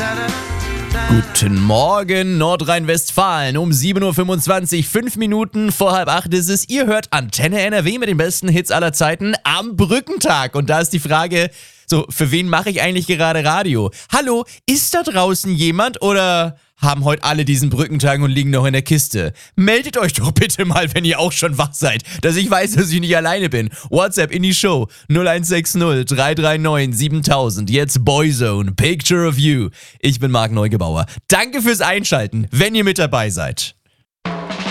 Guten Morgen, Nordrhein-Westfalen. Um 7.25 Uhr, 5 Minuten vor 7:30 ist es. Ihr hört Antenne NRW mit den besten Hits aller Zeiten am Brückentag. Und da ist die Frage, so, für wen mache ich eigentlich gerade Radio? Hallo, ist da draußen jemand oder haben heute alle diesen Brückentag und liegen noch in der Kiste? Meldet euch doch bitte mal, wenn ihr auch schon wach seid, dass ich weiß, dass ich nicht alleine bin. WhatsApp in die Show 0160 339 7000. Jetzt Boyzone, Picture of You. Ich bin Marc Neugebauer. Danke fürs Einschalten, wenn ihr mit dabei seid.